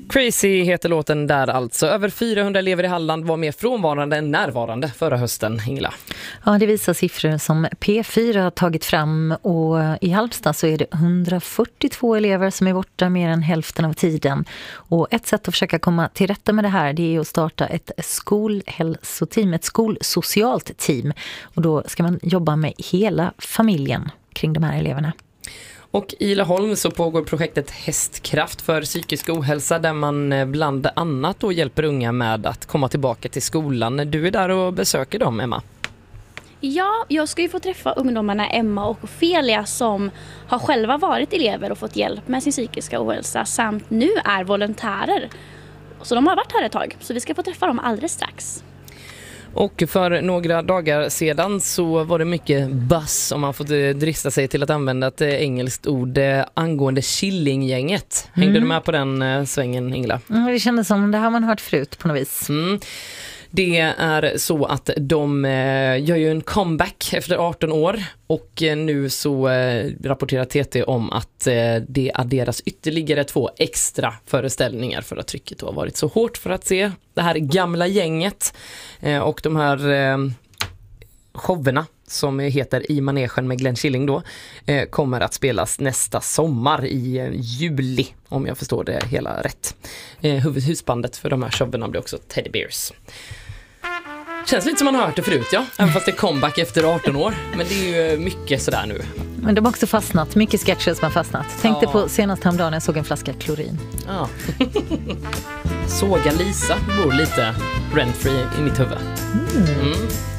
Crazy heter låten där alltså. Över 400 elever i Halland var mer frånvarande än närvarande förra hösten, Ingela. Ja, det visar siffror som P4 har tagit fram, och i Halmstad så är det 142 elever som är borta mer än hälften av tiden. Och ett sätt att försöka komma till rätta med det här, det är att starta ett skolhälsoteam, ett skolsocialt team. Och då ska man jobba med hela familjen kring de här eleverna. Och i Laholm så pågår projektet Hästkraft för psykisk ohälsa, där man bland annat då hjälper unga med att komma tillbaka till skolan. Du är där och besöker dem, Emma. Ja, jag ska ju få träffa ungdomarna Emma och Ofelia som har själva varit elever och fått hjälp med sin psykiska ohälsa samt nu är volontärer. Så de har varit här ett tag, så vi ska få träffa dem alldeles strax. Och för några dagar sedan så var det mycket buzz, om man får drista sig till att använda ett engelskt ord, angående Killinggänget. Hängde du med på den svängen, Ingela? Det kändes som det har man hört förut på något vis. Det är så att de gör ju en comeback efter 18 år, och nu så rapporterar TT om att det adderas ytterligare 2 extra föreställningar för att trycket har varit så hårt för att se det här gamla gänget. Och de här showerna som heter I manegen med Glenn Killing då, kommer att spelas nästa sommar i juli, om jag förstår det hela rätt. Huvudhusbandet för de här showerna blir också Teddy Bears. Känns lite som man har hört det förut, ja. Även fast det är comeback efter 18 år. Men det är ju mycket sådär nu. Men de har också fastnat. Mycket sketcher som har fastnat. Tänkte på senast häromdagen när jag såg en flaska klorin. Ja. Såga Lisa bor lite rent-free i mitt huvud.